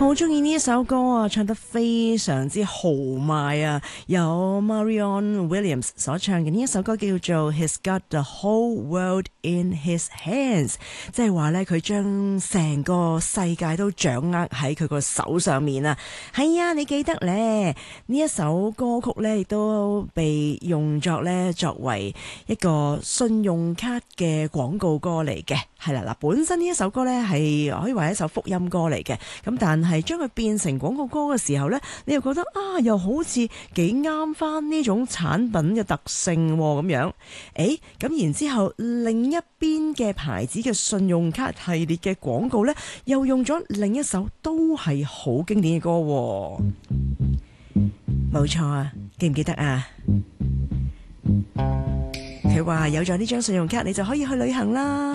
好中意呢一首歌啊，唱得非常之豪邁啊！有 Marion Williams 所唱嘅呢一首歌叫做 He's Got the Whole World in His Hands， 即係話呢，佢將成個世界都掌握喺佢個手上面啊！係啊，你記得呢，呢一首歌曲呢亦都被用作為一個信用卡嘅廣告歌嚟嘅。係啦，嗱，本身呢一首歌呢係可以話係一首福音歌嚟嘅，咁但係將佢變成廣告歌嘅時候呢，你又覺得啊，又好似幾啱翻呢種產品嘅特性咁樣。咁然之後另一邊嘅牌子嘅信用卡系列嘅廣告呢，又用咗另一首都係好經典嘅歌。冇錯啊，記唔記得啊？佢話有咗呢張信用卡，你就可以去旅行啦。